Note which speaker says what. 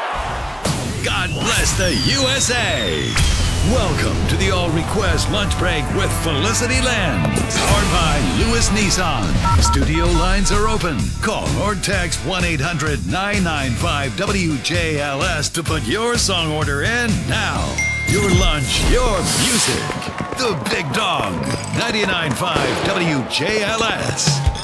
Speaker 1: God bless the USA. Welcome to the All Request Lunch Break with Felicity Lynn. Powered by Lewis Nissan. Studio lines are open. Call or text 1-800-995-WJLS to put your song order in now. Your lunch, your music. The Big Dog. 99.5 WJLS.